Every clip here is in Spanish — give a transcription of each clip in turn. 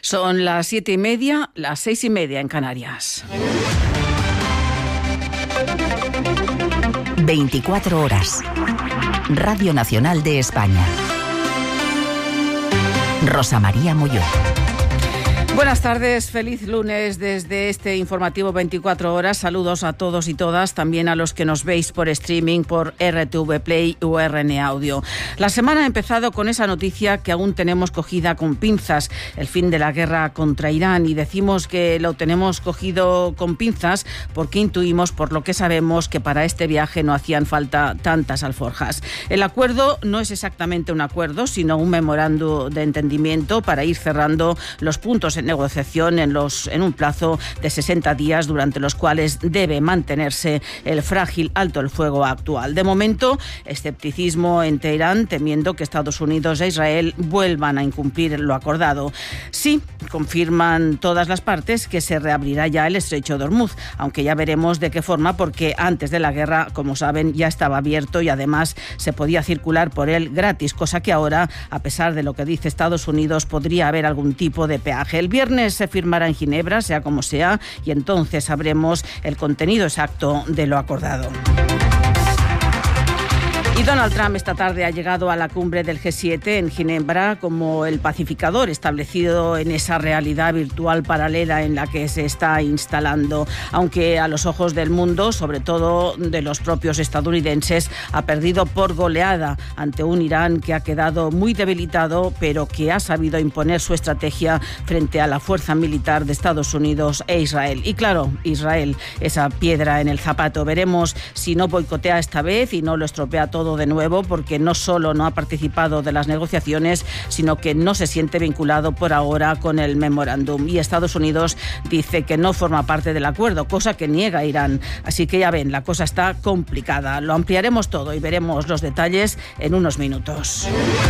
Son las 7:30, las 6:30 en Canarias. 24 horas. Radio Nacional de España. Rosa María Molló. Buenas tardes, feliz lunes desde este informativo 24 horas. Saludos a todos y todas, también a los que nos veis por streaming, por RTV Play u RN Audio. La semana ha empezado con esa noticia que aún tenemos cogida con pinzas, el fin de la guerra contra Irán, y decimos que lo tenemos cogido con pinzas porque intuimos, por lo que sabemos, que para este viaje no hacían falta tantas alforjas. El acuerdo no es exactamente un acuerdo, sino un memorándum de entendimiento para ir cerrando los puntos en negociación en un plazo de 60 días, durante los cuales debe mantenerse el frágil alto el fuego actual. De momento, escepticismo en Teherán, temiendo que Estados Unidos e Israel vuelvan a incumplir lo acordado. Sí, confirman todas las partes que se reabrirá ya el estrecho de Hormuz, aunque ya veremos de qué forma, porque antes de la guerra, como saben, ya estaba abierto y además se podía circular por él gratis, cosa que ahora, a pesar de lo que dice Estados Unidos, podría haber algún tipo de peaje. El viernes se firmará en Ginebra, sea como sea, y entonces sabremos el contenido exacto de lo acordado. Y Donald Trump esta tarde ha llegado a la cumbre del G7 en Ginebra como el pacificador establecido en esa realidad virtual paralela en la que se está instalando, aunque a los ojos del mundo, sobre todo de los propios estadounidenses, ha perdido por goleada ante un Irán que ha quedado muy debilitado, pero que ha sabido imponer su estrategia frente a la fuerza militar de Estados Unidos e Israel. Y claro, Israel, esa piedra en el zapato. Veremos si no boicotea esta vez y no lo estropea todo de nuevo, porque no solo no ha participado de las negociaciones, sino que no se siente vinculado por ahora con el memorándum. Y Estados Unidos dice que no forma parte del acuerdo, cosa que niega Irán. Así que ya ven, la cosa está complicada. Lo ampliaremos todo y veremos los detalles en unos minutos.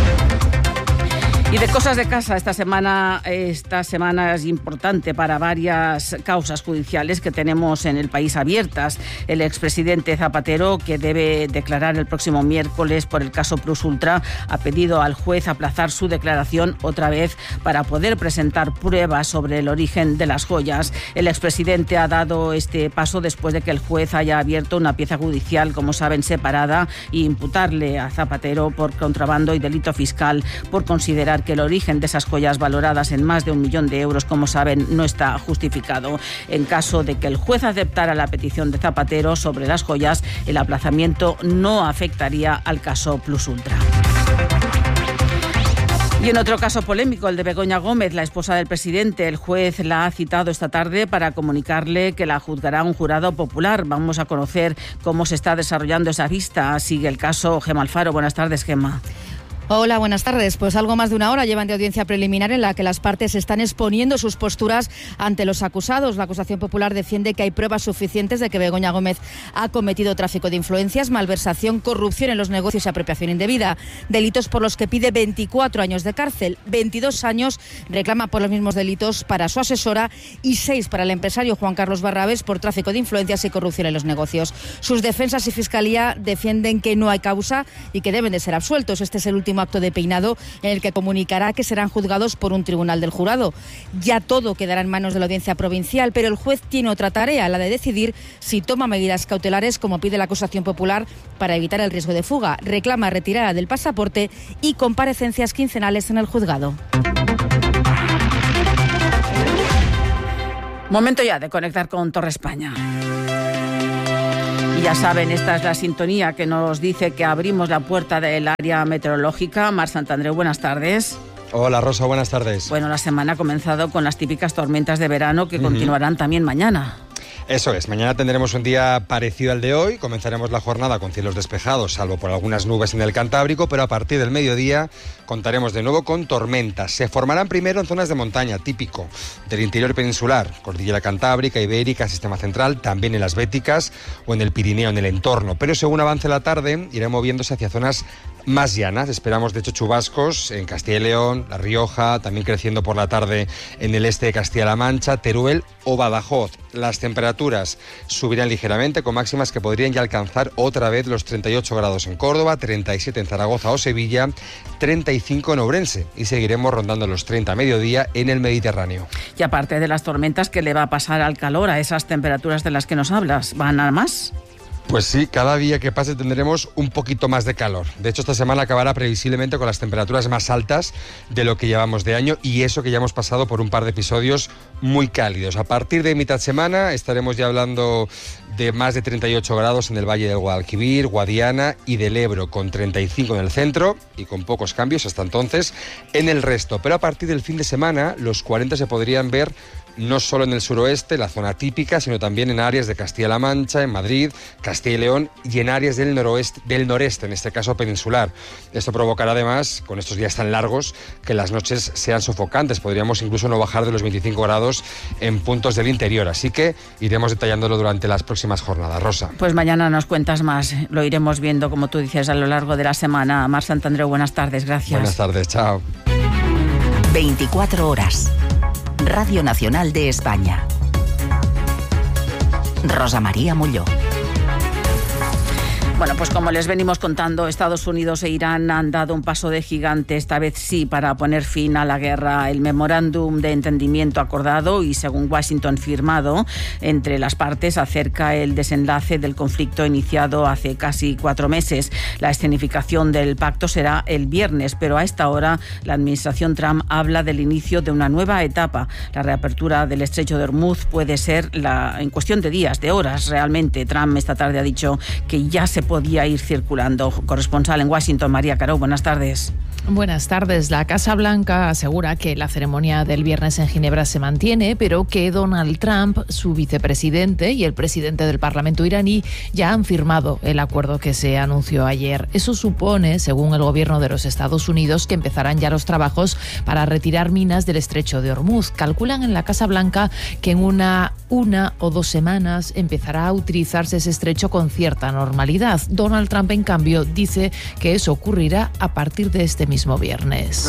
Y de cosas de casa, esta semana es importante para varias causas judiciales que tenemos en el país abiertas. El expresidente Zapatero, que debe declarar el próximo miércoles por el caso Plus Ultra, ha pedido al juez aplazar su declaración otra vez para poder presentar pruebas sobre el origen de las joyas. El expresidente ha dado este paso después de que el juez haya abierto una pieza judicial, como saben, separada, e imputarle a Zapatero por contrabando y delito fiscal por considerar que el origen de esas joyas valoradas en más de 1 millón de euros, como saben, no está justificado. En caso de que el juez aceptara la petición de Zapatero sobre las joyas, el aplazamiento no afectaría al caso Plus Ultra. Y en otro caso polémico, el de Begoña Gómez, la esposa del presidente, el juez la ha citado esta tarde para comunicarle que la juzgará un jurado popular. Vamos a conocer cómo se está desarrollando esa vista. Sigue el caso Gemma Alfaro. Buenas tardes, Gemma. Hola, buenas tardes. Pues algo más de una hora llevan de audiencia preliminar en la que las partes están exponiendo sus posturas ante los acusados. La acusación popular defiende que hay pruebas suficientes de que Begoña Gómez ha cometido tráfico de influencias, malversación, corrupción en los negocios y apropiación indebida. Delitos por los que pide 24 años de cárcel. 22 años reclama por los mismos delitos para su asesora y 6 para el empresario Juan Carlos Barrabés por tráfico de influencias y corrupción en los negocios. Sus defensas y fiscalía defienden que no hay causa y que deben de ser absueltos. Este es el último acto de peinado en el que comunicará que serán juzgados por un tribunal del jurado. Ya todo quedará en manos de la audiencia provincial, pero el juez tiene otra tarea, la de decidir si toma medidas cautelares, como pide la acusación popular, para evitar el riesgo de fuga. Reclama retirada del pasaporte y comparecencias quincenales en el juzgado. Momento ya de conectar con Torre España. Y ya saben, esta es la sintonía que nos dice que abrimos la puerta del área meteorológica. Mar Santandreu, buenas tardes. Hola Rosa, buenas tardes. Bueno, la semana ha comenzado con las típicas tormentas de verano que continuarán también mañana. Eso es, mañana tendremos un día parecido al de hoy, comenzaremos la jornada con cielos despejados, salvo por algunas nubes en el Cantábrico, pero a partir del mediodía contaremos de nuevo con tormentas. Se formarán primero en zonas de montaña, típico del interior peninsular, Cordillera Cantábrica, Ibérica, Sistema Central, también en las Béticas o en el Pirineo, en el entorno, pero según avance la tarde irá moviéndose hacia zonas más llanas. Esperamos, de hecho, chubascos en Castilla y León, La Rioja, también creciendo por la tarde en el este de Castilla-La Mancha, Teruel o Badajoz. Las temperaturas subirán ligeramente, con máximas que podrían ya alcanzar otra vez los 38 grados en Córdoba, 37 en Zaragoza o Sevilla, 35 en Ourense, y seguiremos rondando los 30 a mediodía en el Mediterráneo. Y aparte de las tormentas, ¿qué le va a pasar al calor, a esas temperaturas de las que nos hablas? ¿Van a más? Pues sí, cada día que pase tendremos un poquito más de calor. De hecho, esta semana acabará previsiblemente con las temperaturas más altas de lo que llevamos de año, y eso que ya hemos pasado por un par de episodios muy cálidos. A partir de mitad semana estaremos ya hablando de más de 38 grados en el Valle del Guadalquivir, Guadiana y del Ebro, con 35 en el centro y con pocos cambios hasta entonces en el resto. Pero a partir del fin de semana los 40 se podrían ver no solo en el suroeste, la zona típica, sino también en áreas de Castilla-La Mancha, en Madrid, Castilla y León, y en áreas del noreste, en este caso peninsular. Esto provocará además, con estos días tan largos, que las noches sean sofocantes. Podríamos incluso no bajar de los 25 grados en puntos del interior. Así que iremos detallándolo durante las próximas jornadas. Rosa. Pues mañana nos cuentas más. Lo iremos viendo, como tú dices, a lo largo de la semana. Mar Santandreu, buenas tardes. Gracias. Buenas tardes. Chao. 24 horas. Radio Nacional de España. Rosa María Molló. Bueno, pues como les venimos contando, Estados Unidos e Irán han dado un paso de gigante, esta vez sí, para poner fin a la guerra. El memorándum de entendimiento acordado y, según Washington, firmado entre las partes, acerca el desenlace del conflicto iniciado hace casi 4 meses. La escenificación del pacto será el viernes, pero a esta hora la administración Trump habla del inicio de una nueva etapa. La reapertura del estrecho de Hormuz puede ser en cuestión de días, de horas realmente. Trump esta tarde ha dicho que ya se podía ir circulando. Corresponsal en Washington, María Caro, buenas tardes. Buenas tardes. La Casa Blanca asegura que la ceremonia del viernes en Ginebra se mantiene, pero que Donald Trump, su vicepresidente y el presidente del Parlamento iraní ya han firmado el acuerdo que se anunció ayer. Eso supone, según el gobierno de los Estados Unidos, que empezarán ya los trabajos para retirar minas del estrecho de Hormuz. Calculan en la Casa Blanca que en una o 2 semanas empezará a utilizarse ese estrecho con cierta normalidad. Donald Trump, en cambio, dice que eso ocurrirá a partir de este mismo viernes.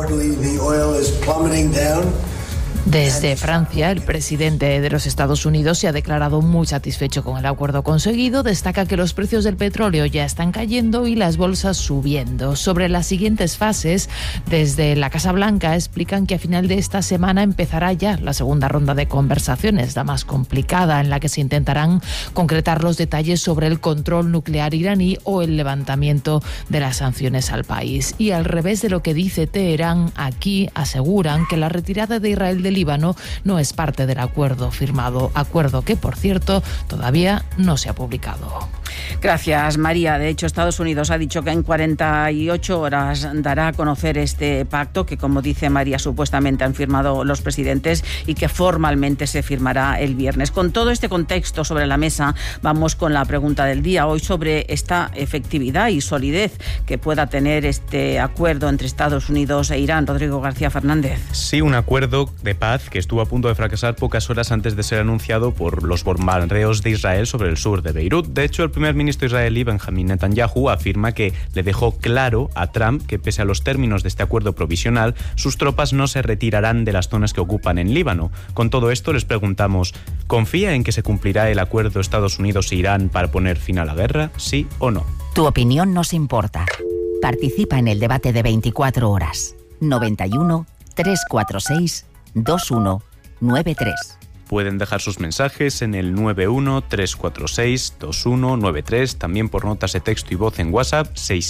Desde Francia, el presidente de los Estados Unidos se ha declarado muy satisfecho con el acuerdo conseguido. Destaca que los precios del petróleo ya están cayendo y las bolsas subiendo. Sobre las siguientes fases, desde la Casa Blanca explican que a final de esta semana empezará ya la segunda ronda de conversaciones, la más complicada, en la que se intentarán concretar los detalles sobre el control nuclear iraní o el levantamiento de las sanciones al país. Y al revés de lo que dice Teherán, aquí aseguran que la retirada de Israel del Líbano no es parte del acuerdo firmado, acuerdo que, por cierto, todavía no se ha publicado. Gracias, María. De hecho, Estados Unidos ha dicho que en 48 horas dará a conocer este pacto que, como dice María, supuestamente han firmado los presidentes y que formalmente se firmará el viernes. Con todo este contexto sobre la mesa, vamos con la pregunta del día. Hoy sobre esta efectividad y solidez que pueda tener este acuerdo entre Estados Unidos e Irán. Rodrigo García Fernández. Sí, un acuerdo de paz que estuvo a punto de fracasar pocas horas antes de ser anunciado por los bombardeos de Israel sobre el sur de Beirut. De hecho, el primer ministro israelí, Benjamin Netanyahu, afirma que le dejó claro a Trump que, pese a los términos de este acuerdo provisional, sus tropas no se retirarán de las zonas que ocupan en Líbano. Con todo esto, les preguntamos, ¿confía en que se cumplirá el acuerdo Estados Unidos e Irán para poner fin a la guerra? ¿Sí o no? Tu opinión nos importa. Participa en el debate de 24 horas. 91 346 2193. Pueden dejar sus mensajes en el 91-346-2193, también por notas de texto y voz en WhatsApp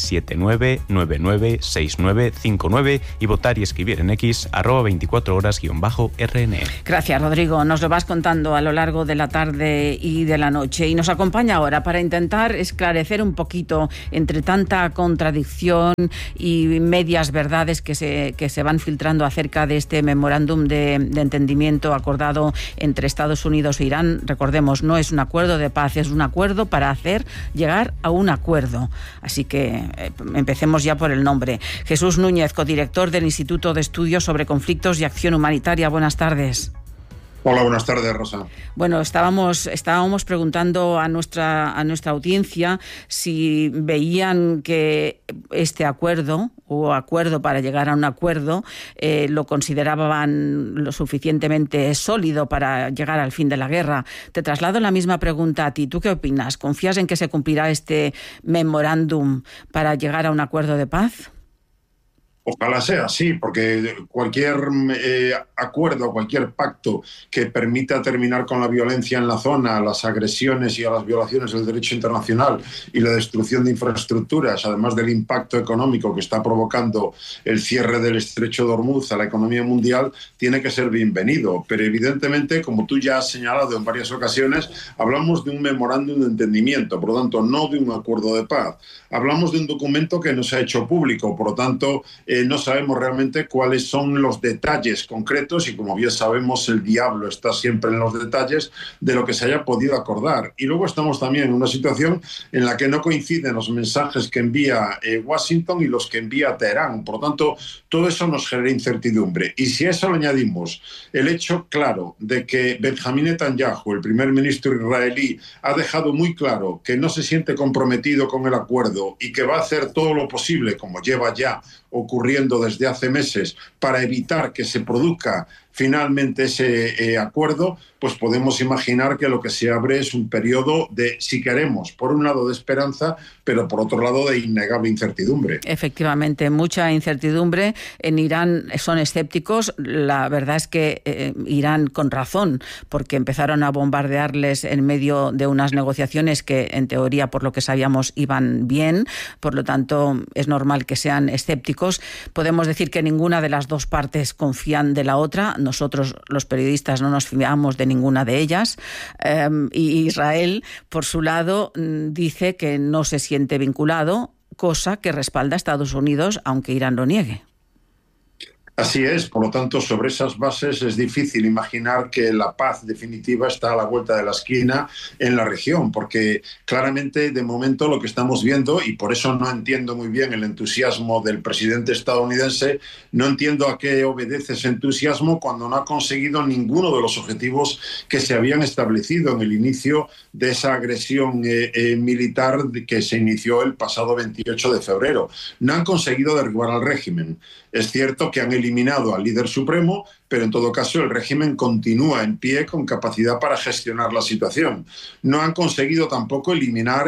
679-996959 y votar y escribir en X @24horas_RN. Gracias, Rodrigo. Nos lo vas contando a lo largo de la tarde y de la noche. Y nos acompaña ahora para intentar esclarecer un poquito entre tanta contradicción y medias verdades que se van filtrando acerca de este memorándum de entendimiento acordado entre Estados Unidos e Irán. Recordemos, no es un acuerdo de paz, es un acuerdo para hacer llegar a un acuerdo. Así que empecemos ya por el nombre. Jesús Núñez, codirector del Instituto de Estudios sobre Conflictos y Acción Humanitaria. Buenas tardes. Hola, buenas tardes, Rosa. Bueno, estábamos preguntando a nuestra audiencia si veían que este acuerdo o acuerdo para llegar a un acuerdo lo consideraban lo suficientemente sólido para llegar al fin de la guerra. Te traslado la misma pregunta a ti. ¿Tú qué opinas? ¿Confías en que se cumplirá este memorándum para llegar a un acuerdo de paz? Ojalá sea así, porque cualquier acuerdo, cualquier pacto que permita terminar con la violencia en la zona, las agresiones y a las violaciones del derecho internacional y la destrucción de infraestructuras, además del impacto económico que está provocando el cierre del estrecho de Hormuz a la economía mundial, tiene que ser bienvenido. Pero evidentemente, como tú ya has señalado en varias ocasiones, hablamos de un memorándum de entendimiento, por lo tanto, no de un acuerdo de paz. Hablamos de un documento que no se ha hecho público, por lo tanto, no sabemos realmente cuáles son los detalles concretos y, como bien sabemos, el diablo está siempre en los detalles de lo que se haya podido acordar. Y luego estamos también en una situación en la que no coinciden los mensajes que envía Washington y los que envía Teherán. Por lo tanto, todo eso nos genera incertidumbre. Y si a eso le añadimos el hecho claro de que Benjamín Netanyahu, el primer ministro israelí, ha dejado muy claro que no se siente comprometido con el acuerdo y que va a hacer todo lo posible, como lleva ya ocurriendo desde hace meses, para evitar que se produzca finalmente ese acuerdo, pues podemos imaginar que lo que se abre es un periodo de, si queremos, por un lado de esperanza, pero por otro lado de innegable incertidumbre. Efectivamente, mucha incertidumbre. En Irán son escépticos. La verdad es que Irán con razón, porque empezaron a bombardearles en medio de unas negociaciones que en teoría, por lo que sabíamos, iban bien. Por lo tanto, es normal que sean escépticos. Podemos decir que ninguna de las dos partes confían de la otra. Nosotros, los periodistas, no nos fiamos de ninguna de ellas. Y Israel, por su lado, dice que no se siente vinculado, cosa que respalda a Estados Unidos, aunque Irán lo niegue. Así es, por lo tanto, sobre esas bases es difícil imaginar que la paz definitiva está a la vuelta de la esquina en la región, porque claramente de momento lo que estamos viendo, y por eso no entiendo muy bien el entusiasmo del presidente estadounidense, no entiendo a qué obedece ese entusiasmo cuando no ha conseguido ninguno de los objetivos que se habían establecido en el inicio de esa agresión militar que se inició el pasado 28 de febrero. No han conseguido derribar al régimen. Es cierto que han eliminado al líder supremo, pero en todo caso el régimen continúa en pie con capacidad para gestionar la situación. No han conseguido tampoco eliminar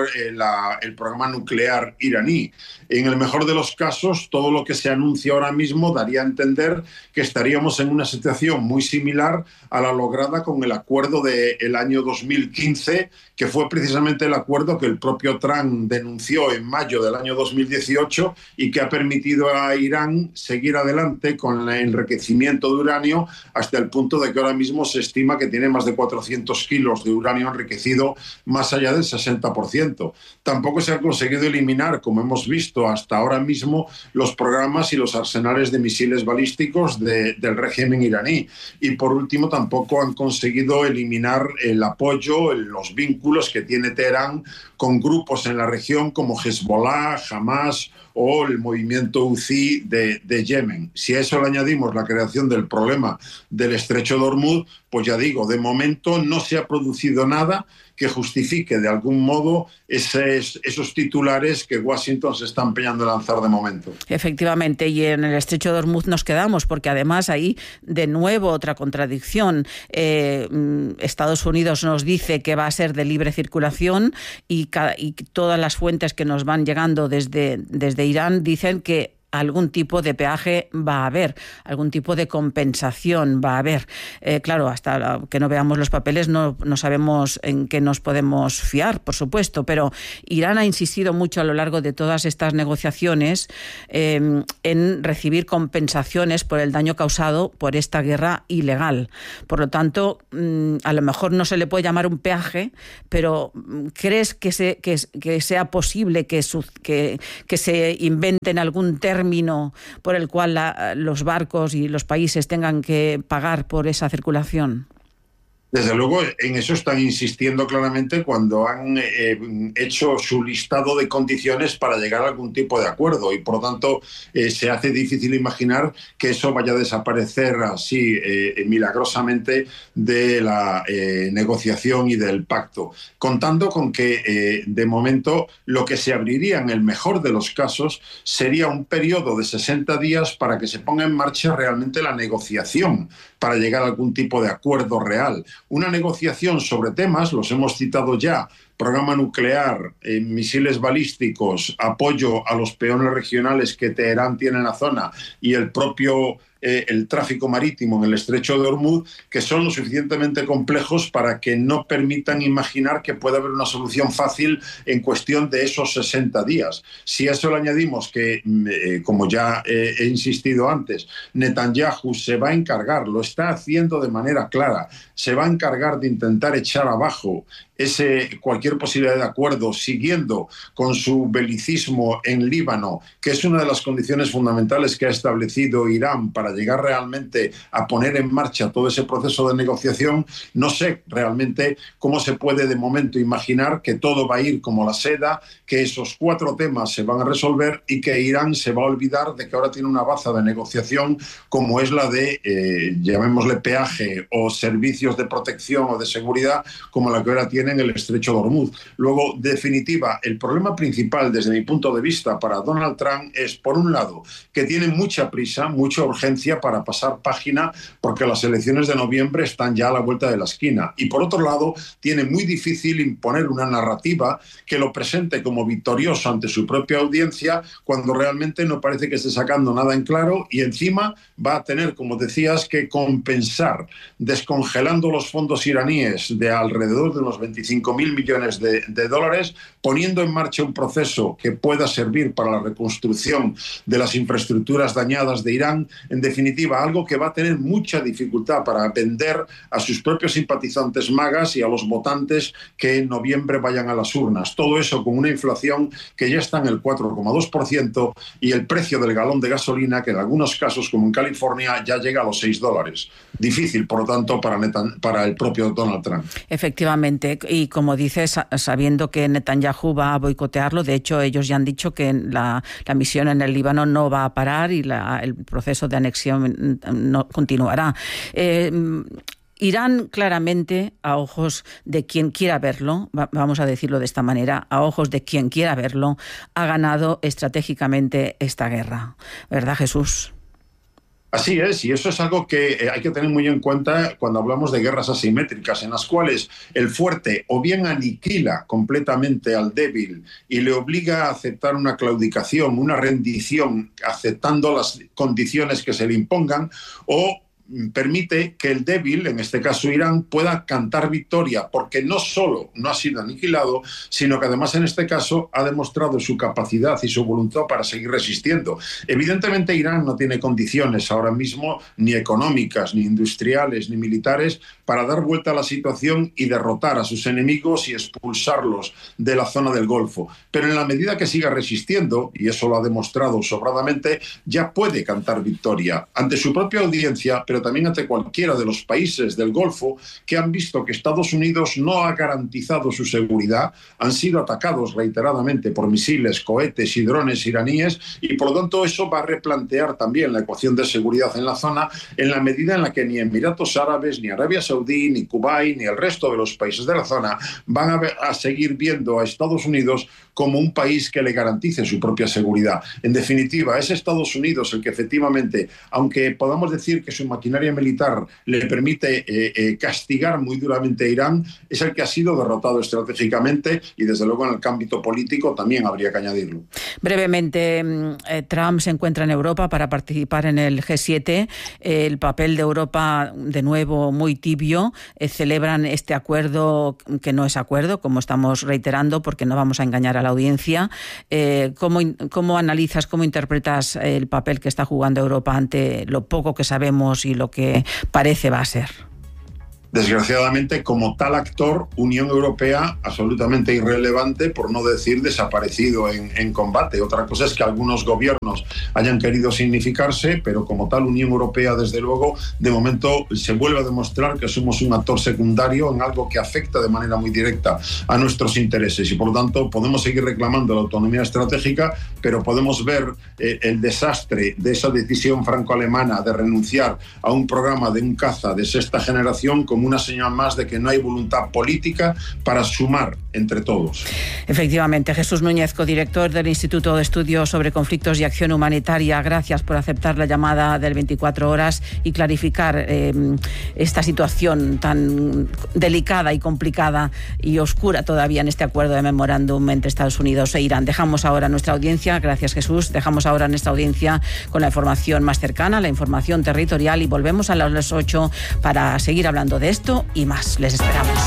el programa nuclear iraní. En el mejor de los casos, todo lo que se anuncia ahora mismo daría a entender que estaríamos en una situación muy similar a la lograda con el acuerdo del año 2015, que fue precisamente el acuerdo que el propio Trump denunció en mayo del año 2018 y que ha permitido a Irán seguir adelante con el enriquecimiento de uranio hasta el punto de que ahora mismo se estima que tiene más de 400 kilos de uranio enriquecido, más allá del 60%. Tampoco se ha conseguido eliminar, como hemos visto hasta ahora mismo, los programas y los arsenales de misiles balísticos del régimen iraní. Y por último, tampoco han conseguido eliminar el apoyo, los vínculos que tiene Teherán con grupos en la región como Hezbollah, Hamas o el movimiento Houthi de Yemen. Si a eso le añadimos la creación del problema del estrecho de Hormuz, pues ya digo, de momento no se ha producido nada que justifique de algún modo esos titulares que Washington se está empeñando en lanzar de momento. Efectivamente, y en el estrecho de Hormuz nos quedamos, porque además ahí de nuevo otra contradicción. Estados Unidos nos dice que va a ser de libre circulación y todas las fuentes que nos van llegando desde Irán dicen que algún tipo de peaje va a haber, algún tipo de compensación va a haber. Claro, hasta que no veamos los papeles no sabemos en qué nos podemos fiar, por supuesto, pero Irán ha insistido mucho a lo largo de todas estas negociaciones en recibir compensaciones por el daño causado por esta guerra ilegal. Por lo tanto, a lo mejor no se le puede llamar un peaje, pero ¿crees que sea posible que se inventen algún término por el cual los barcos y los países tengan que pagar por esa circulación? Desde luego, en eso están insistiendo claramente cuando han hecho su listado de condiciones para llegar a algún tipo de acuerdo, y por lo tanto se hace difícil imaginar que eso vaya a desaparecer así milagrosamente de la negociación y del pacto, contando con que de momento lo que se abriría en el mejor de los casos sería un periodo de 60 días para que se ponga en marcha realmente la negociación, para llegar a algún tipo de acuerdo real. Una negociación sobre temas, los hemos citado ya: programa nuclear, misiles balísticos, apoyo a los peones regionales que Teherán tiene en la zona, y el propio el tráfico marítimo en el estrecho de Hormuz, que son lo suficientemente complejos para que no permitan imaginar que pueda haber una solución fácil en cuestión de esos 60 días. Si a eso le añadimos que, como ya he insistido antes, Netanyahu se va a encargar, lo está haciendo de manera clara, se va a encargar de intentar echar abajo cualquier posibilidad de acuerdo, siguiendo con su belicismo en Líbano, que es una de las condiciones fundamentales que ha establecido Irán para llegar realmente a poner en marcha todo ese proceso de negociación. No sé realmente cómo se puede de momento imaginar que todo va a ir como la seda, que esos 4 temas se van a resolver y que Irán se va a olvidar de que ahora tiene una baza de negociación como es la de, llamémosle peaje o servicios de protección o de seguridad, como la que ahora tiene en el estrecho de Hormuz. Luego, definitiva, el problema principal desde mi punto de vista para Donald Trump es, por un lado, que tiene mucha prisa, mucha urgencia para pasar página, porque las elecciones de noviembre están ya a la vuelta de la esquina, y por otro lado tiene muy difícil imponer una narrativa que lo presente como victorioso ante su propia audiencia, cuando realmente no parece que esté sacando nada en claro, y encima va a tener, como decías, que compensar descongelando los fondos iraníes de alrededor de unos 25.000 millones de dólares, poniendo en marcha un proceso que pueda servir para la reconstrucción de las infraestructuras dañadas de Irán. En definitiva, algo que va a tener mucha dificultad para vender a sus propios simpatizantes magas y a los votantes que en noviembre vayan a las urnas. Todo eso con una inflación que ya está en el 4,2% y el precio del galón de gasolina, que en algunos casos, como en California, ya llega a los $6. Difícil, por lo tanto, para el propio Donald Trump. Efectivamente, y como dices, sabiendo que Netanyahu va a boicotearlo, de hecho ellos ya han dicho que la misión en el Líbano no va a parar y el proceso de anexión no continuará. Irán, claramente, a ojos de quien quiera verlo, vamos a decirlo de esta manera, a ojos de quien quiera verlo, ha ganado estratégicamente esta guerra. ¿Verdad, Jesús? Así es, y eso es algo que hay que tener muy en cuenta cuando hablamos de guerras asimétricas, en las cuales el fuerte o bien aniquila completamente al débil y le obliga a aceptar una claudicación, una rendición, aceptando las condiciones que se le impongan, o permite que el débil, en este caso Irán, pueda cantar victoria, porque no solo no ha sido aniquilado, sino que además en este caso ha demostrado su capacidad y su voluntad para seguir resistiendo. Evidentemente Irán no tiene condiciones ahora mismo, ni económicas, ni industriales, ni militares, para dar vuelta a la situación y derrotar a sus enemigos y expulsarlos de la zona del Golfo. Pero en la medida que siga resistiendo, y eso lo ha demostrado sobradamente, ya puede cantar victoria ante su propia audiencia, pero también ante cualquiera de los países del Golfo que han visto que Estados Unidos no ha garantizado su seguridad, han sido atacados reiteradamente por misiles, cohetes y drones iraníes, y por lo tanto eso va a replantear también la ecuación de seguridad en la zona, en la medida en la que ni Emiratos Árabes, ni Arabia Saudí, ni Kuwait, ni el resto de los países de la zona van a seguir viendo a Estados Unidos como un país que le garantice su propia seguridad. En definitiva, es Estados Unidos el que efectivamente, aunque podamos decir que su maquinaria militar le permite castigar muy duramente a Irán, es el que ha sido derrotado estratégicamente, y desde luego en el ámbito político también habría que añadirlo. Brevemente, Trump se encuentra en Europa para participar en el G7. El papel de Europa, de nuevo, muy tibio. Celebran este acuerdo que no es acuerdo, como estamos reiterando, porque no vamos a engañar a la audiencia. ¿Cómo analizas, cómo interpretas el papel que está jugando Europa ante lo poco que sabemos y lo que parece va a ser? Desgraciadamente, como tal actor, Unión Europea absolutamente irrelevante, por no decir desaparecido en combate. Otra cosa es que algunos gobiernos hayan querido significarse, pero como tal Unión Europea, desde luego, de momento se vuelve a demostrar que somos un actor secundario en algo que afecta de manera muy directa a nuestros intereses y por lo tanto podemos seguir reclamando la autonomía estratégica, pero podemos ver el desastre de esa decisión franco-alemana de renunciar a un programa de un caza de sexta generación como una señal más de que no hay voluntad política para sumar entre todos. Efectivamente, Jesús Núñez, codirector del Instituto de Estudios sobre Conflictos y Acción Humanitaria, gracias por aceptar la llamada del 24 horas y clarificar esta situación tan delicada y complicada y oscura todavía en este acuerdo de memorándum entre Estados Unidos e Irán. Dejamos ahora nuestra audiencia, gracias Jesús, dejamos ahora nuestra audiencia con la información más cercana, la información territorial, y volvemos a las 8 para seguir hablando de esto y más. Les esperamos.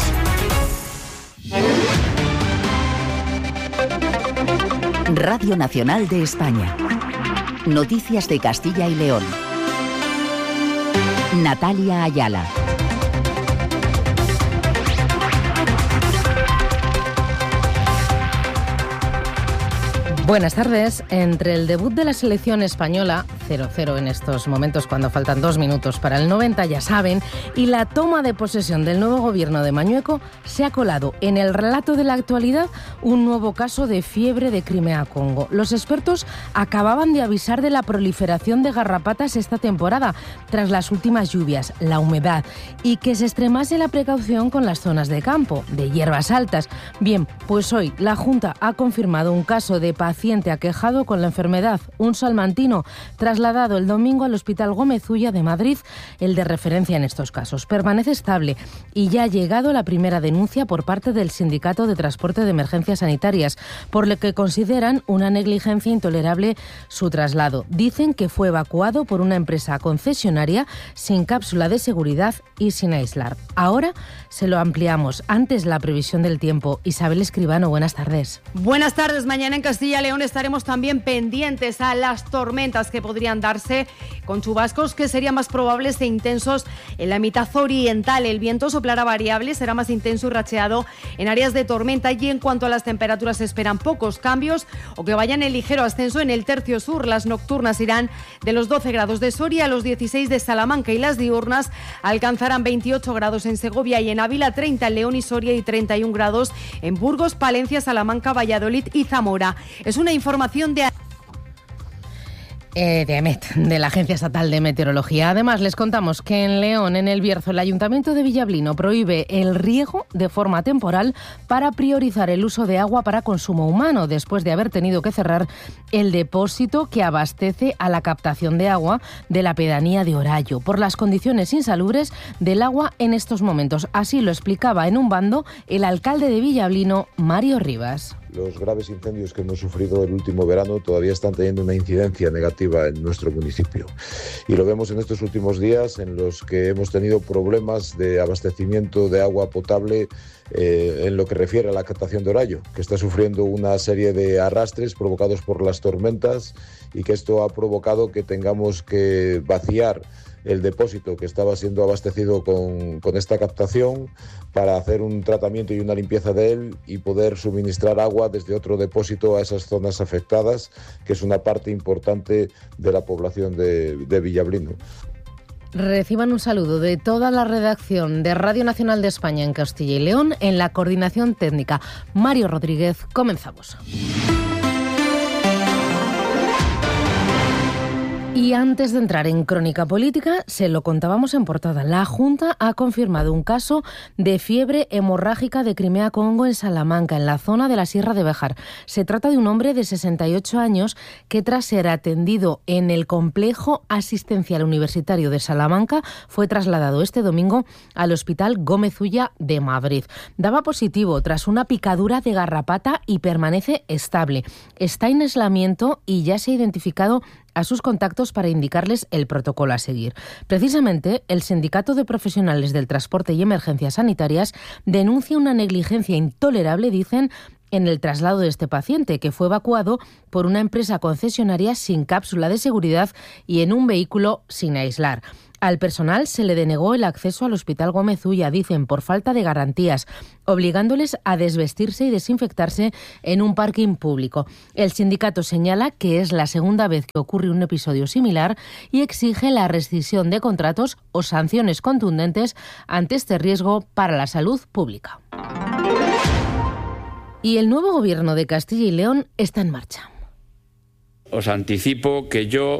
Radio Nacional de España. Noticias de Castilla y León. Natalia Ayala. Buenas tardes. Entre el debut de la selección española, 0-0 en estos momentos cuando faltan 2 minutos para el 90, ya saben, y la toma de posesión del nuevo gobierno de Mañueco, se ha colado en el relato de la actualidad un nuevo caso de fiebre de Crimea-Congo. Los expertos acababan de avisar de la proliferación de garrapatas esta temporada, tras las últimas lluvias, la humedad y que se extremase la precaución con las zonas de campo, de hierbas altas. Bien, pues hoy la Junta ha confirmado un caso de paciente aquejado con la enfermedad, un salmantino, trasladado el domingo al Hospital Gómez Ulla de Madrid, el de referencia en estos casos. Permanece estable y ya ha llegado la primera denuncia por parte del Sindicato de Transporte de Emergencias Sanitarias, por lo que consideran una negligencia intolerable su traslado. Dicen que fue evacuado por una empresa concesionaria sin cápsula de seguridad y sin aislar. Ahora se lo ampliamos. Antes, la previsión del tiempo. Isabel Escribano, buenas tardes. Buenas tardes. Mañana en Castilla y León estaremos también pendientes a las tormentas que podrían darse, con chubascos que serían más probables e intensos en la mitad oriental. El viento soplará variable, será más intenso y racheado en áreas de tormenta, y en cuanto a las temperaturas se esperan pocos cambios o que vayan en ligero ascenso en el tercio sur. Las nocturnas irán de los 12 grados de Soria a los 16 de Salamanca y las diurnas alcanzarán 28 grados en Segovia y en Ávila, 30 en León y Soria y 31 grados en Burgos, Palencia, Salamanca, Valladolid y Zamora. Es una información de AEMET, de la Agencia Estatal de Meteorología. Además, les contamos que en León, en El Bierzo, el Ayuntamiento de Villablino prohíbe el riego de forma temporal para priorizar el uso de agua para consumo humano, después de haber tenido que cerrar el depósito que abastece a la captación de agua de la pedanía de Orallo, por las condiciones insalubres del agua en estos momentos. Así lo explicaba en un bando el alcalde de Villablino, Mario Rivas. Los graves incendios que hemos sufrido el último verano todavía están teniendo una incidencia negativa en nuestro municipio. Y lo vemos en estos últimos días en los que hemos tenido problemas de abastecimiento de agua potable en lo que refiere a la captación de Orallo, que está sufriendo una serie de arrastres provocados por las tormentas y que esto ha provocado que tengamos que vaciar el depósito que estaba siendo abastecido con esta captación para hacer un tratamiento y una limpieza de él y poder suministrar agua desde otro depósito a esas zonas afectadas, que es una parte importante de la población de Villablino. Reciban un saludo de toda la redacción de Radio Nacional de España en Castilla y León. En la coordinación técnica, Mario Rodríguez. Comenzamos. Y antes de entrar en crónica política, se lo contábamos en portada. La Junta ha confirmado un caso de fiebre hemorrágica de Crimea-Congo en Salamanca, en la zona de la Sierra de Béjar. Se trata de un hombre de 68 años que, tras ser atendido en el Complejo Asistencial Universitario de Salamanca, fue trasladado este domingo al Hospital Gómez Ulla de Madrid. Daba positivo tras una picadura de garrapata y permanece estable. Está en aislamiento y ya se ha identificado a sus contactos para indicarles el protocolo a seguir. Precisamente, el Sindicato de Profesionales del Transporte y Emergencias Sanitarias denuncia una negligencia intolerable, dicen, en el traslado de este paciente, que fue evacuado por una empresa concesionaria sin cápsula de seguridad y en un vehículo sin aislar. Al personal se le denegó el acceso al Hospital Gómez Ulla, dicen, por falta de garantías, obligándoles a desvestirse y desinfectarse en un parking público. El sindicato señala que es la segunda vez que ocurre un episodio similar y exige la rescisión de contratos o sanciones contundentes ante este riesgo para la salud pública. Y el nuevo gobierno de Castilla y León está en marcha. Os anticipo que yo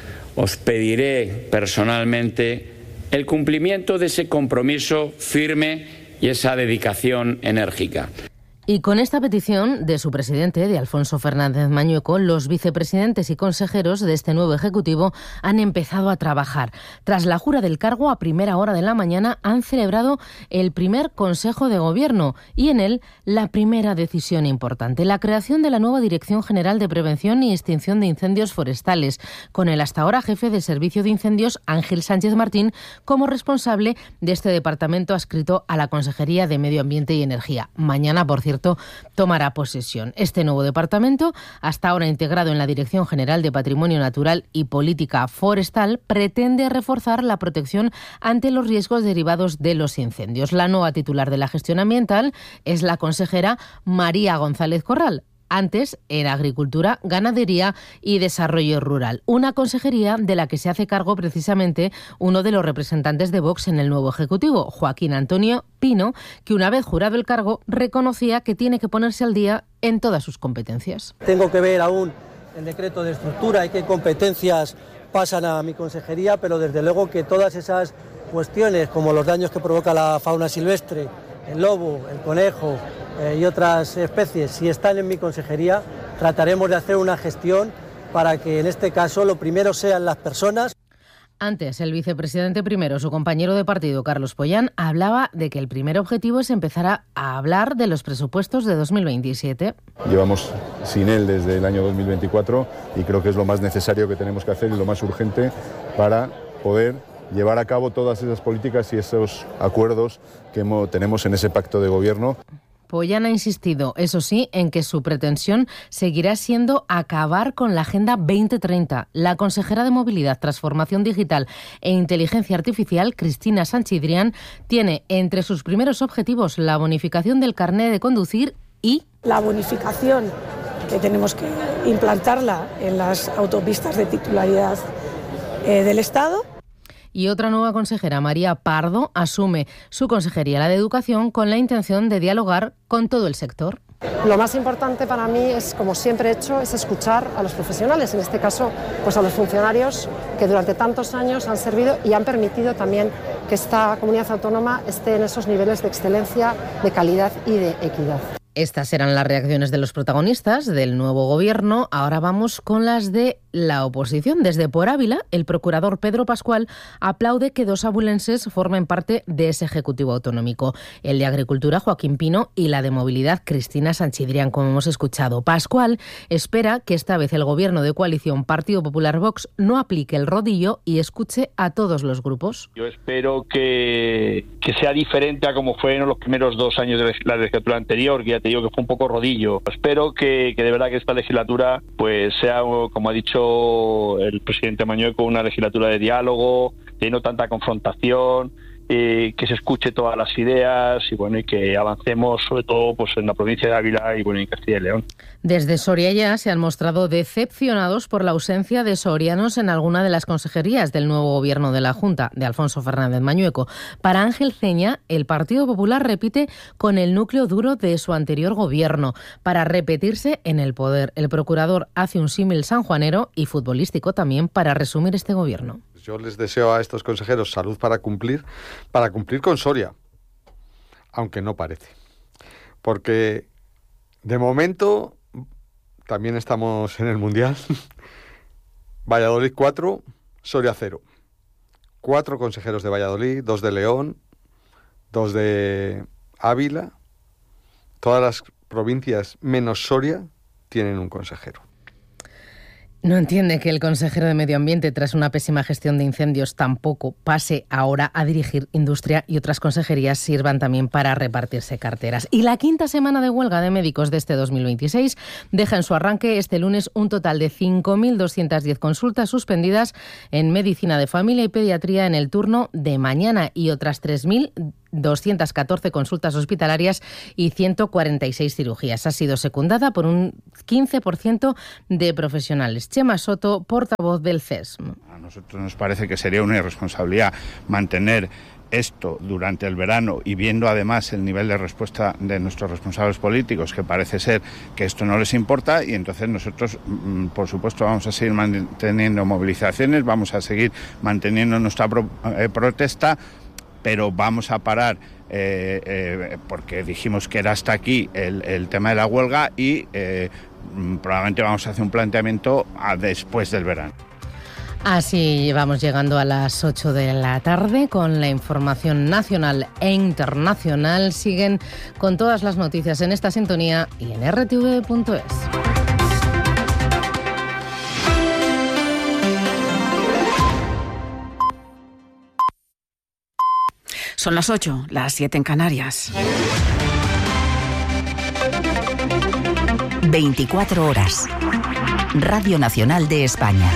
os pediré personalmente el cumplimiento de ese compromiso firme y esa dedicación enérgica. Y con esta petición de su presidente, de Alfonso Fernández Mañueco, los vicepresidentes y consejeros de este nuevo Ejecutivo han empezado a trabajar. Tras la jura del cargo, a primera hora de la mañana, han celebrado el primer Consejo de Gobierno y en él la primera decisión importante, la creación de la nueva Dirección General de Prevención y Extinción de Incendios Forestales, con el hasta ahora jefe de Servicio de Incendios, Ángel Sánchez Martín, como responsable de este departamento adscrito a la Consejería de Medio Ambiente y Energía. Mañana, por cierto, tomará posesión. Este nuevo departamento, hasta ahora integrado en la Dirección General de Patrimonio Natural y Política Forestal, pretende reforzar la protección ante los riesgos derivados de los incendios. La nueva titular de la gestión ambiental es la consejera María González Corral. Antes era Agricultura, Ganadería y Desarrollo Rural, una consejería de la que se hace cargo precisamente uno de los representantes de Vox en el nuevo Ejecutivo, Joaquín Antonio Pino, que una vez jurado el cargo reconocía que tiene que ponerse al día en todas sus competencias. Tengo que ver aún el decreto de estructura y qué competencias pasan a mi consejería, pero desde luego que todas esas cuestiones, como los daños que provoca la fauna silvestre, el lobo, el conejo y otras especies, si están en mi consejería, trataremos de hacer una gestión para que en este caso lo primero sean las personas. Antes, el vicepresidente primero, su compañero de partido, Carlos Pollán, hablaba de que el primer objetivo es empezar a hablar de los presupuestos de 2027. Llevamos sin él desde el año 2024 y creo que es lo más necesario que tenemos que hacer y lo más urgente para poder llevar a cabo todas esas políticas y esos acuerdos que tenemos en ese pacto de gobierno. Pollán ha insistido, eso sí, en que su pretensión seguirá siendo acabar con la Agenda 2030. La consejera de Movilidad, Transformación Digital e Inteligencia Artificial, Cristina Sanchidrián, tiene entre sus primeros objetivos la bonificación del carné de conducir y la bonificación que tenemos que implantarla en las autopistas de titularidad del Estado. Y otra nueva consejera, María Pardo, asume su consejería, la de Educación, con la intención de dialogar con todo el sector. Lo más importante para mí es, como siempre he hecho, es escuchar a los profesionales, en este caso pues a los funcionarios que durante tantos años han servido y han permitido también que esta comunidad autónoma esté en esos niveles de excelencia, de calidad y de equidad. Estas eran las reacciones de los protagonistas del nuevo gobierno. Ahora vamos con las de la oposición. Desde Por Ávila, el procurador Pedro Pascual aplaude que dos abulenses formen parte de ese Ejecutivo autonómico. El de Agricultura, Joaquín Pino, y la de Movilidad, Cristina Sanchidrián, como hemos escuchado. Pascual espera que esta vez el gobierno de coalición Partido Popular Vox no aplique el rodillo y escuche a todos los grupos. Yo espero que sea diferente a como fue en los primeros 2 años de la legislatura anterior, que ya te digo que fue un poco rodillo. Espero que de verdad que esta legislatura pues sea, como ha dicho el presidente Mañueco, una legislatura de diálogo, de no tanta confrontación, que se escuche todas las ideas y bueno, y que avancemos sobre todo pues en la provincia de Ávila y bueno, en Castilla y León. Desde Soria ya se han mostrado decepcionados por la ausencia de sorianos en alguna de las consejerías del nuevo gobierno de la Junta de Alfonso Fernández Mañueco. Para Ángel Ceña, el Partido Popular repite con el núcleo duro de su anterior gobierno para repetirse en el poder. El procurador hace un símil sanjuanero y futbolístico también para resumir este gobierno. Yo les deseo a estos consejeros salud para cumplir con Soria, aunque no parece. Porque de momento también estamos en el Mundial. Valladolid 4, Soria 0. 4 consejeros de Valladolid, 2 de León, 2 de Ávila. Todas las provincias menos Soria tienen un consejero. No entiende que el consejero de Medio Ambiente, tras una pésima gestión de incendios, tampoco pase ahora a dirigir Industria y otras consejerías sirvan también para repartirse carteras. Y la quinta semana de huelga de médicos de este 2026 deja en su arranque este lunes un total de 5.210 consultas suspendidas en medicina de familia y pediatría en el turno de mañana y otras 3.214 consultas hospitalarias y 146 cirugías. Ha sido secundada por un 15% de profesionales. Chema Soto, portavoz del CESM. A nosotros nos parece que sería una irresponsabilidad mantener esto durante el verano y viendo además el nivel de respuesta de nuestros responsables políticos, que parece ser que esto no les importa, y entonces nosotros, por supuesto, vamos a seguir manteniendo movilizaciones, vamos a seguir manteniendo nuestra protesta, pero vamos a parar porque dijimos que era hasta aquí el tema de la huelga y probablemente vamos a hacer un planteamiento después del verano. Así vamos llegando a las 8 de la tarde con la información nacional e internacional. Siguen con todas las noticias en esta sintonía y en rtv.es. Son las 8, las 7 en Canarias. 24 horas. Radio Nacional de España.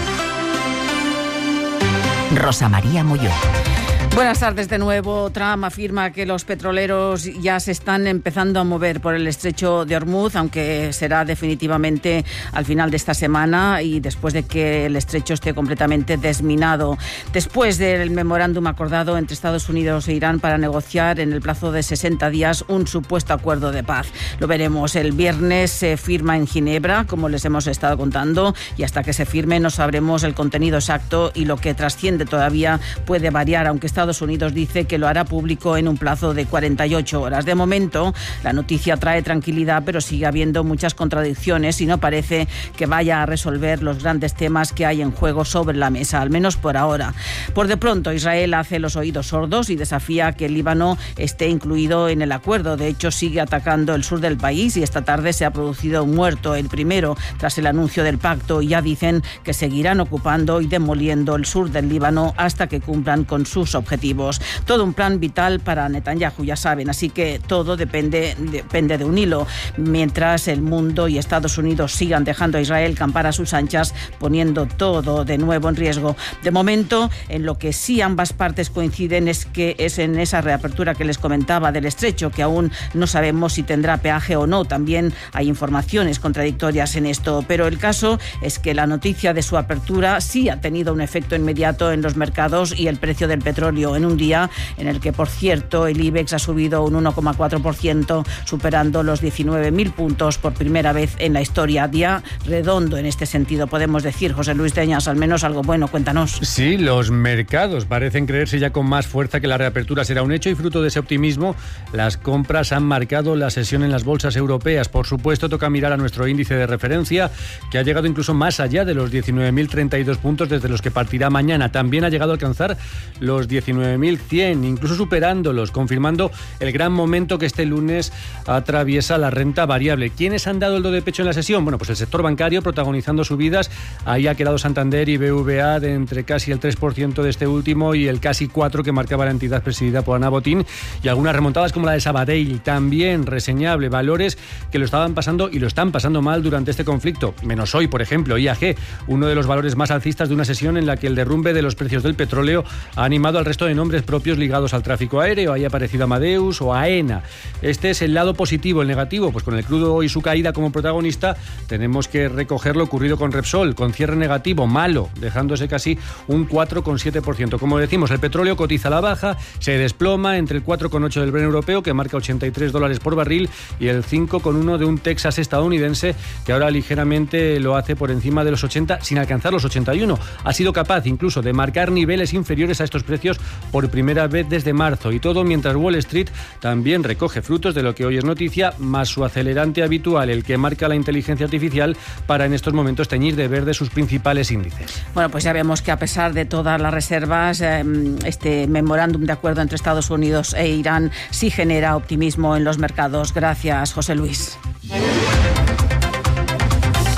Rosa María Molló. Buenas tardes de nuevo. Trump afirma que los petroleros ya se están empezando a mover por el estrecho de Hormuz, aunque será definitivamente al final de esta semana y después de que el estrecho esté completamente desminado. Después del memorándum acordado entre Estados Unidos e Irán para negociar en el plazo de 60 días un supuesto acuerdo de paz. Lo veremos. El viernes se firma en Ginebra, como les hemos estado contando, y hasta que se firme no sabremos el contenido exacto y lo que trasciende todavía puede variar, aunque Estados Unidos dice que lo hará público en un plazo de 48 horas. De momento, la noticia trae tranquilidad, pero sigue habiendo muchas contradicciones y no parece que vaya a resolver los grandes temas que hay en juego sobre la mesa, al menos por ahora. Por de pronto, Israel hace los oídos sordos y desafía que el Líbano esté incluido en el acuerdo. De hecho, sigue atacando el sur del país y esta tarde se ha producido un muerto, el primero, tras el anuncio del pacto, y ya dicen que seguirán ocupando y demoliendo el sur del Líbano hasta que cumplan con sus objetivos. Todo un plan vital para Netanyahu, ya saben, así que todo depende de un hilo. Mientras el mundo y Estados Unidos sigan dejando a Israel campar a sus anchas, poniendo todo de nuevo en riesgo. De momento, en lo que sí ambas partes coinciden es que es en esa reapertura que les comentaba del estrecho, que aún no sabemos si tendrá peaje o no. También hay informaciones contradictorias en esto, pero el caso es que la noticia de su apertura sí ha tenido un efecto inmediato en los mercados y el precio del petróleo, en un día en el que, por cierto, el IBEX ha subido un 1,4%, superando los 19.000 puntos por primera vez en la historia. Día redondo en este sentido, podemos decir. José Luis Deñas, al menos algo bueno, cuéntanos. Sí, los mercados parecen creerse ya con más fuerza que la reapertura será un hecho, y fruto de ese optimismo, las compras han marcado la sesión en las bolsas europeas. Por supuesto, toca mirar a nuestro índice de referencia, que ha llegado incluso más allá de los 19.032 puntos desde los que partirá mañana. También ha llegado a alcanzar los 19.100, incluso superándolos, confirmando el gran momento que este lunes atraviesa la renta variable. ¿Quiénes han dado el do de pecho en la sesión? Bueno, pues el sector bancario protagonizando subidas. Ahí ha quedado Santander y BVA de entre casi el 3% de este último y el casi 4% que marcaba la entidad presidida por Ana Botín, y algunas remontadas como la de Sabadell, también reseñable. Valores que lo estaban pasando y lo están pasando mal durante este conflicto. Menos hoy, por ejemplo, IAG, uno de los valores más alcistas de una sesión en la que el derrumbe de los precios del petróleo ha animado al resto de nombres propios ligados al tráfico aéreo. Ahí ha aparecido Amadeus o AENA. Este es el lado positivo. El negativo, pues con el crudo y su caída como protagonista, tenemos que recoger lo ocurrido con Repsol, con cierre negativo, malo, dejándose casi un 4,7%. Como decimos, el petróleo cotiza a la baja, se desploma entre el 4,8 del Brent europeo, que marca $83 por barril, y el 5,1 de un Texas estadounidense, que ahora ligeramente lo hace por encima de los 80, sin alcanzar los 81. Ha sido capaz incluso de marcar niveles inferiores a estos precios por primera vez desde marzo, y todo mientras Wall Street también recoge frutos de lo que hoy es noticia, más su acelerante habitual, el que marca la inteligencia artificial, para en estos momentos teñir de verde sus principales índices. Bueno, pues ya vemos que a pesar de todas las reservas, este memorándum de acuerdo entre Estados Unidos e Irán sí genera optimismo en los mercados. Gracias, José Luis.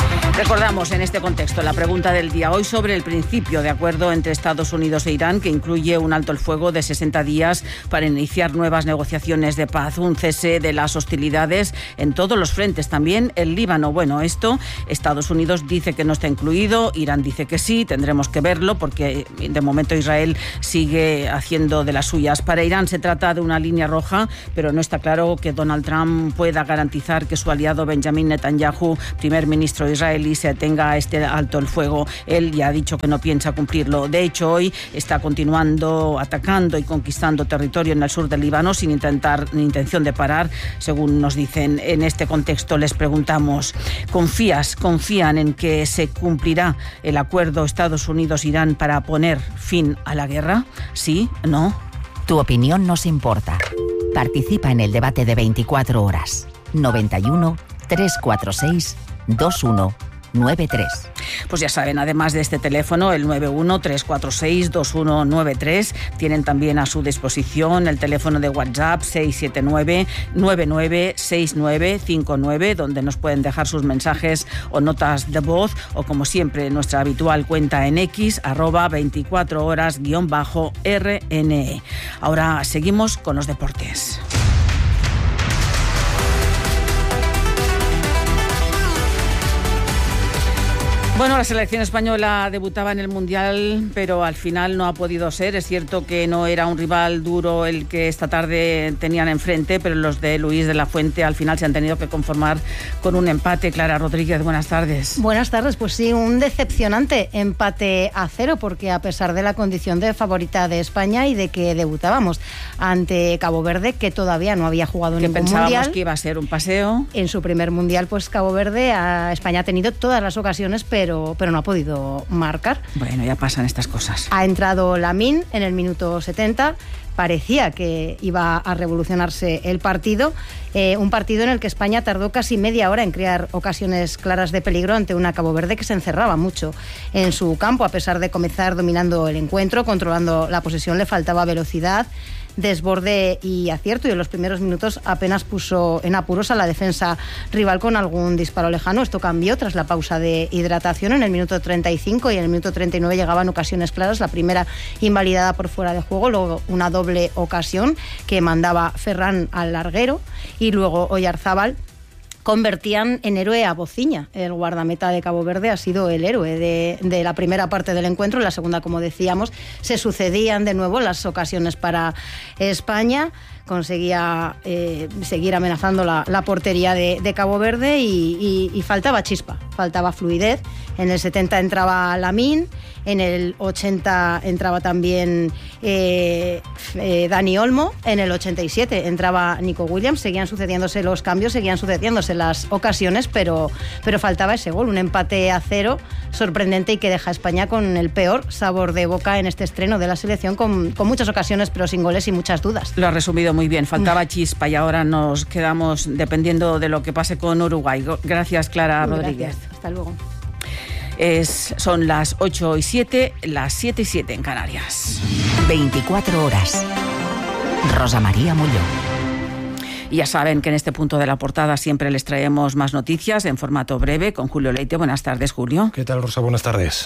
Recordamos en este contexto la pregunta del día hoy sobre el principio de acuerdo entre Estados Unidos e Irán, que incluye un alto el fuego de 60 días para iniciar nuevas negociaciones de paz, un cese de las hostilidades en todos los frentes, también el Líbano. Bueno, esto Estados Unidos dice que no está incluido, Irán dice que sí, tendremos que verlo porque de momento Israel sigue haciendo de las suyas. Para Irán se trata de una línea roja, pero no está claro que Donald Trump pueda garantizar que su aliado Benjamin Netanyahu, primer ministro israelí, se atenga a este alto el fuego. Él ya ha dicho que no piensa cumplirlo. De hecho, hoy está continuando atacando y conquistando territorio en el sur del Líbano sin intención de parar, según nos dicen. En este contexto les preguntamos, ¿confían en que se cumplirá el acuerdo Estados Unidos-Irán para poner fin a la guerra? ¿Sí? ¿No? Tu opinión nos importa. Participa en el debate de 24 horas. 91 346 2193. Pues ya saben, además de este teléfono, el 91-346-2193, tienen también a su disposición el teléfono de WhatsApp 679-996959, donde nos pueden dejar sus mensajes o notas de voz, o como siempre, nuestra habitual cuenta en X, @24horas_RNE. Ahora seguimos con los deportes. Bueno, la selección española debutaba en el Mundial, pero al final no ha podido ser. Es cierto que no era un rival duro el que esta tarde tenían enfrente, pero los de Luis de la Fuente al final se han tenido que conformar con un empate. Clara Rodríguez, buenas tardes. Buenas tardes, pues sí, un decepcionante empate a 0, porque a pesar de la condición de favorita de España y de que debutábamos ante Cabo Verde, que todavía no había jugado ningún Mundial. Que pensábamos que iba a ser un paseo. En su primer Mundial, pues Cabo Verde, España ha tenido todas las ocasiones, pero no ha podido marcar. Bueno, ya pasan estas cosas. Ha entrado Lamine en el minuto 70. Parecía que iba a revolucionarse el partido, un partido en el que España tardó casi media hora en crear ocasiones claras de peligro ante una Cabo Verde que se encerraba mucho en su campo. A pesar de comenzar dominando el encuentro, controlando la posesión, le faltaba velocidad, desborde y acierto, y en los primeros minutos apenas puso en apuros a la defensa rival con algún disparo lejano. Esto cambió tras la pausa de hidratación en el minuto 35, y en el minuto 39 llegaban ocasiones claras, la primera invalidada por fuera de juego, luego una doble ocasión que mandaba Ferran al larguero, y luego Oyarzábal. Convertían en héroe a Bociña. El guardameta de Cabo Verde ha sido el héroe de la primera parte del encuentro. En la segunda, como decíamos, se sucedían de nuevo las ocasiones para España. Conseguía seguir amenazando la portería de Cabo Verde y faltaba chispa, faltaba fluidez. En el 70 entraba Lamine, en el 80 entraba también Dani Olmo, en el 87 entraba Nico Williams. Seguían sucediéndose los cambios, seguían sucediéndose las ocasiones, pero faltaba ese gol, un empate a 0 sorprendente, y que deja a España con el peor sabor de boca en este estreno de la selección, con muchas ocasiones pero sin goles y muchas dudas. Lo ha resumido muy bien, faltaba chispa, y ahora nos quedamos dependiendo de lo que pase con Uruguay. Gracias, Clara Rodríguez. Gracias. Hasta luego. Son las 8:07, las 7:07 en Canarias. 24 horas. Rosa María Mulló. Y ya saben que en este punto de la portada siempre les traemos más noticias en formato breve con Julio Leite. Buenas tardes, Julio. ¿Qué tal, Rosa? Buenas tardes.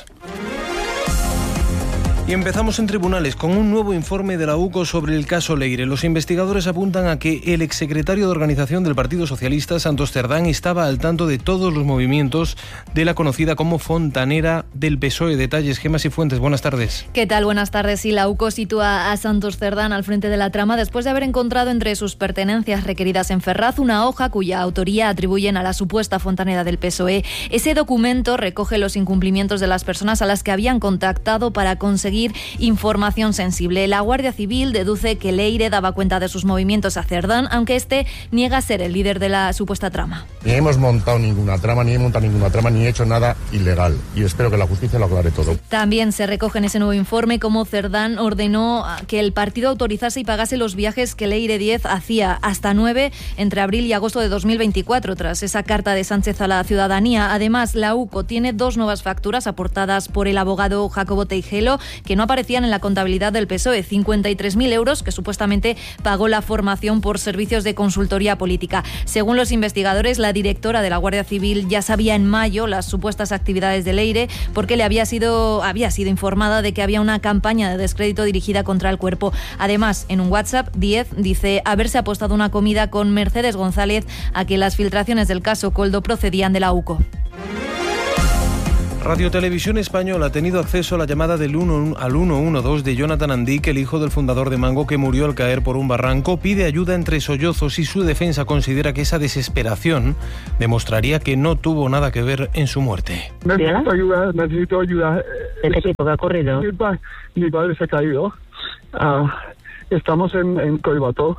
Y empezamos en tribunales con un nuevo informe de la UCO sobre el caso Leire. Los investigadores apuntan a que el exsecretario de Organización del Partido Socialista, Santos Cerdán, estaba al tanto de todos los movimientos de la conocida como fontanera del PSOE. Detalles, Gemma Cifuentes, buenas tardes. ¿Qué tal? Buenas tardes. Y la UCO sitúa a Santos Cerdán al frente de la trama después de haber encontrado entre sus pertenencias requeridas en Ferraz una hoja cuya autoría atribuyen a la supuesta fontanera del PSOE. Ese documento recoge los incumplimientos de las personas a las que habían contactado para conseguir información sensible. La Guardia Civil deduce que Leire daba cuenta de sus movimientos a Cerdán, aunque este niega ser el líder de la supuesta trama. Ni hemos montado ninguna trama, ni he hecho nada ilegal, y espero que la justicia lo aclare todo. También se recoge en ese nuevo informe cómo Cerdán ordenó que el partido autorizase y pagase los viajes que Leire Díez hacía, hasta 9 entre abril y agosto de 2024, tras esa carta de Sánchez a la ciudadanía. Además, la UCO tiene 2 nuevas facturas aportadas por el abogado Jacobo Teijelo, que no aparecían en la contabilidad del PSOE, 53.000 euros que supuestamente pagó la formación por servicios de consultoría política. Según los investigadores, la directora de la Guardia Civil ya sabía en mayo las supuestas actividades de Leire porque le había sido informada de que había una campaña de descrédito dirigida contra el cuerpo. Además, en un WhatsApp, Díez dice haberse apostado una comida con Mercedes González a que las filtraciones del caso Koldo procedían de la UCO. Radio Televisión Española ha tenido acceso a la llamada del 112 de Jonathan Andic, el hijo del fundador de Mango que murió al caer por un barranco. Pide ayuda entre sollozos y su defensa considera que esa desesperación demostraría que no tuvo nada que ver en su muerte. Necesito ayuda. ¿Qué tipo que ha ocurrido? Mi padre se ha caído. Estamos en Coibató.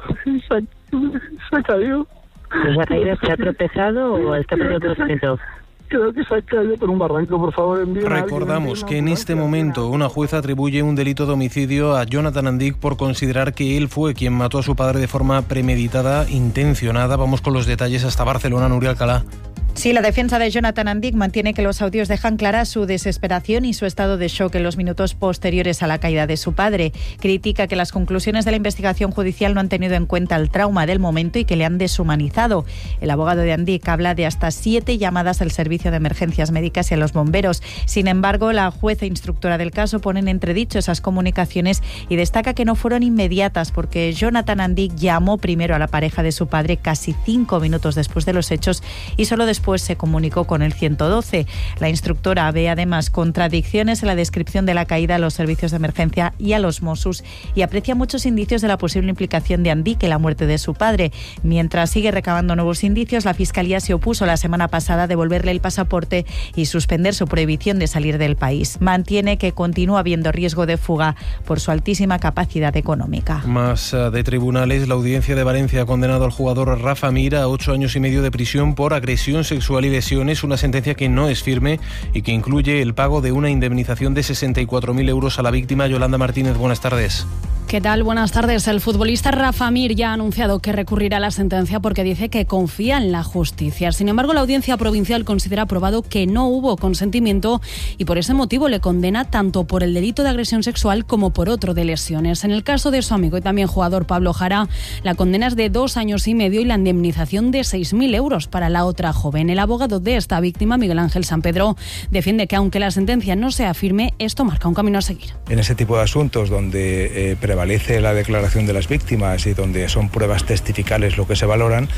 Se ha caído. ¿Se ha caído? ¿Se ha tropezado o está perdiendo conocimiento? Creo que se ha caído por un barranco, por favor. Recordamos que en este momento una jueza atribuye un delito de homicidio a Jonathan Andic por considerar que él fue quien mató a su padre de forma premeditada, intencionada. Vamos con los detalles hasta Barcelona, Nuria Alcalá. Sí, la defensa de Jonathan Andic mantiene que los audios dejan clara su desesperación y su estado de shock en los minutos posteriores a la caída de su padre. Critica que las conclusiones de la investigación judicial no han tenido en cuenta el trauma del momento y que le han deshumanizado. El abogado de Andic habla de hasta 7 llamadas al servicio de emergencias médicas y a los bomberos. Sin embargo, la jueza instructora del caso pone en entredicho esas comunicaciones y destaca que no fueron inmediatas porque Jonathan Andic llamó primero a la pareja de su padre casi 5 minutos después de los hechos y solo después se comunicó con el 112. La instructora ve además contradicciones en la descripción de la caída a los servicios de emergencia y a los Mossos y aprecia muchos indicios de la posible implicación de Andic en la muerte de su padre. Mientras sigue recabando nuevos indicios, la Fiscalía se opuso la semana pasada a devolverle el pasaporte y suspender su prohibición de salir del país. Mantiene que continúa habiendo riesgo de fuga por su altísima capacidad económica. Más de tribunales, la Audiencia de Valencia ha condenado al jugador Rafa Mir a 8 años y medio de prisión por agresión sexual y lesiones, una sentencia que no es firme y que incluye el pago de una indemnización de 64.000 euros a la víctima. Yolanda Martínez, buenas tardes. ¿Qué tal? Buenas tardes. El futbolista Rafa Mir ya ha anunciado que recurrirá a la sentencia porque dice que confía en la justicia. Sin embargo, la Audiencia Provincial considera probado que no hubo consentimiento y por ese motivo le condena tanto por el delito de agresión sexual como por otro de lesiones. En el caso de su amigo y también jugador Pablo Jara, la condena es de 2 años y medio y la indemnización de 6.000 euros para la otra joven. El abogado de esta víctima, Miguel Ángel Sanpedro, defiende que aunque la sentencia no sea firme, esto marca un camino a seguir. En ese tipo de asuntos donde prevalece la declaración de las víctimas y donde son pruebas testificales lo que se valoran,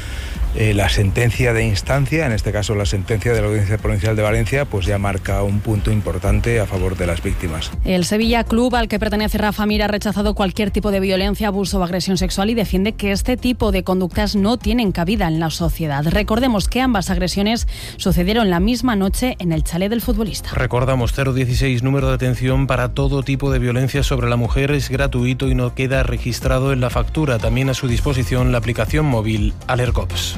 la sentencia de instancia, en este caso la sentencia de la Audiencia Provincial de Valencia, pues ya marca un punto importante a favor de las víctimas. El Sevilla Club, al que pertenece Rafa Mir, ha rechazado cualquier tipo de violencia, abuso o agresión sexual y defiende que este tipo de conductas no tienen cabida en la sociedad. Recordemos que ambas agresiones sucedieron la misma noche en el chalet del futbolista. Recordamos, 016, número de atención para todo tipo de violencia sobre la mujer, es gratuito y no queda registrado en la factura. También a su disposición la aplicación móvil Alercops.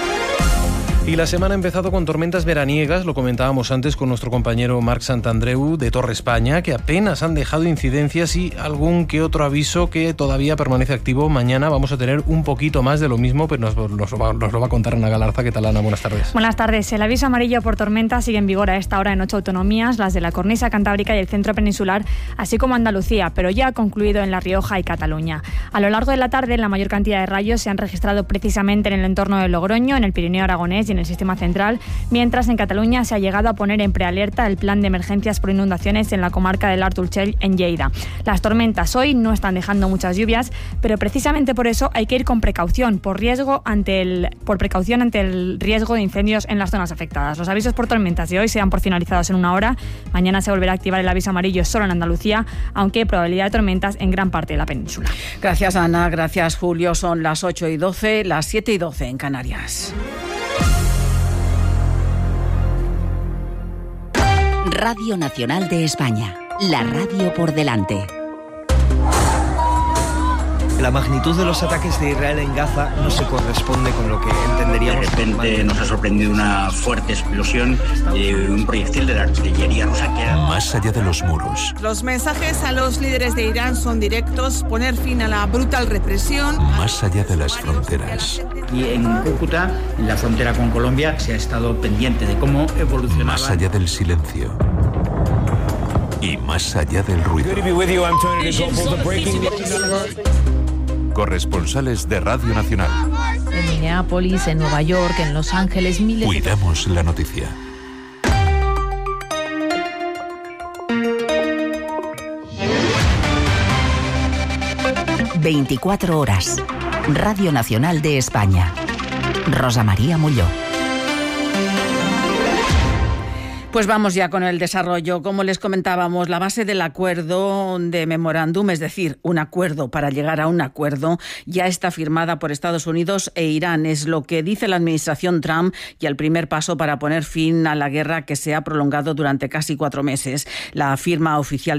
Y la semana ha empezado con tormentas veraniegas, lo comentábamos antes con nuestro compañero Marc Santandreu de Torre España, que apenas han dejado incidencias y algún que otro aviso que todavía permanece activo. Mañana vamos a tener un poquito más de lo mismo, pero nos lo va a contar Ana Galarza. ¿Qué tal, Ana? Buenas tardes. Buenas tardes. El aviso amarillo por tormenta sigue en vigor a esta hora en 8 autonomías, las de la cornisa cantábrica y el centro peninsular, así como Andalucía, pero ya ha concluido en La Rioja y Cataluña. A lo largo de la tarde, la mayor cantidad de rayos se han registrado precisamente en el entorno de Logroño, en el Pirineo aragonés y en el sistema central, mientras en Cataluña se ha llegado a poner en prealerta el plan de emergencias por inundaciones en la comarca del Art Urgell en Lleida. Las tormentas hoy no están dejando muchas lluvias, pero precisamente por eso hay que ir con precaución, por precaución ante el riesgo de incendios en las zonas afectadas. Los avisos por tormentas de hoy se dan por finalizados en 1 hora. Mañana se volverá a activar el aviso amarillo solo en Andalucía, aunque hay probabilidad de tormentas en gran parte de la península. Gracias, Ana. Gracias, Julio. Son las 8:12, las 7:12 en Canarias. Radio Nacional de España, la radio por delante. La magnitud de los ataques de Israel en Gaza no se corresponde con lo que entenderíamos. De repente nos ha sorprendido una fuerte explosión de un proyectil de la artillería rusa que era... Más allá de los muros. Los mensajes a los líderes de Irán son directos: poner fin a la brutal represión. Más allá de las fronteras. Y en Cúcuta, en la frontera con Colombia, se ha estado pendiente de cómo evolucionaba. Más allá del silencio. y más allá del ruido. Corresponsales de Radio Nacional. En Minneapolis, en Nueva York, en Los Ángeles, miles de... Cuidamos la noticia. ...24 horas... Radio Nacional de España. Rosa María Molló. Pues vamos ya con el desarrollo. Como les comentábamos, la base del acuerdo de memorándum, es decir, un acuerdo para llegar a un acuerdo, ya está firmada por Estados Unidos e Irán. Es lo que dice la administración Trump y el primer paso para poner fin a la guerra que se ha prolongado durante casi 4 meses. La firma oficial